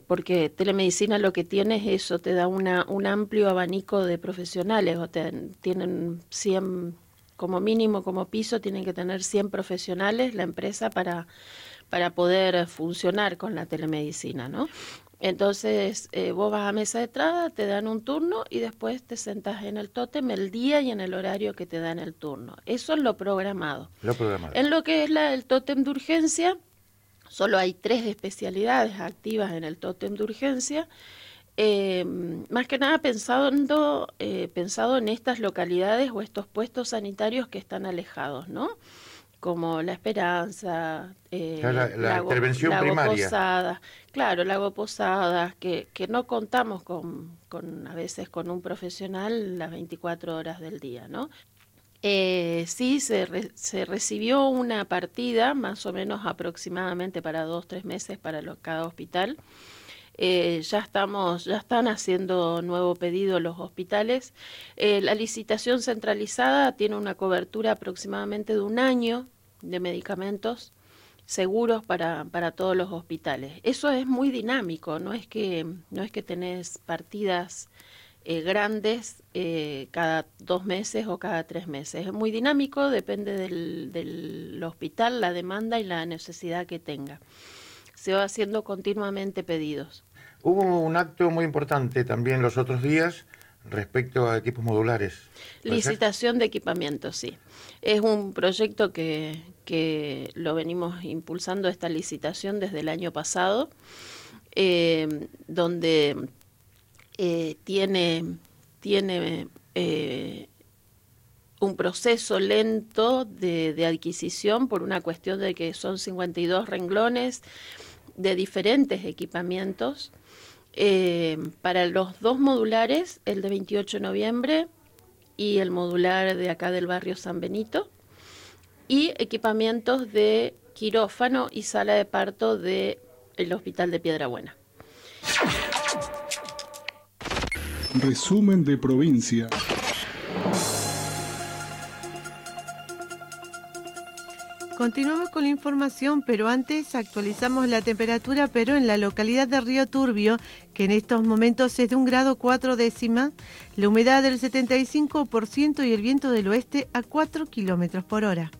porque telemedicina lo que tiene es eso, te da un amplio abanico de profesionales, tienen 100, como mínimo, como piso, tienen que tener 100 profesionales la empresa para poder funcionar con la telemedicina, ¿no? Entonces, vos vas a mesa de entrada, te dan un turno y después te sentás en el tótem el día y en el horario que te dan el turno. Eso es lo programado. Lo programado. En lo que es el tótem de urgencia, solo hay 3 especialidades activas en el tótem de urgencia. Más que nada pensado en estas localidades o estos puestos sanitarios que están alejados, ¿no? Como La Esperanza, la intervención Lago primaria. Posadas, claro, Lago Posadas, que no contamos a veces con un profesional las 24 horas del día, ¿no? Sí, se recibió una partida, más o menos aproximadamente para 2-3 meses para cada hospital. Ya están haciendo nuevo pedido los hospitales. La licitación centralizada tiene una cobertura aproximadamente de 1 año de medicamentos seguros para todos los hospitales. Eso es muy dinámico, no es que tenés partidas grandes cada 2 meses o cada 3 meses. Es muy dinámico, depende del hospital, la demanda y la necesidad que tenga. Se va haciendo continuamente pedidos. Hubo un acto muy importante también los otros días respecto a equipos modulares. Licitación de equipamientos, sí. Es un proyecto que lo venimos impulsando, esta licitación, desde el año pasado, donde tiene un proceso lento de adquisición por una cuestión de que son 52 renglones de diferentes equipamientos. Para los 2 modulares, el de 28 de noviembre y el modular de acá del barrio San Benito, y equipamientos de quirófano y sala de parto del Hospital de Piedrabuena. Resumen de provincia. Continuamos con la información, pero antes actualizamos la temperatura, pero en la localidad de Río Turbio, que en estos momentos es de 1,4 grados, la humedad del 75% y el viento del oeste a 4 kilómetros por hora.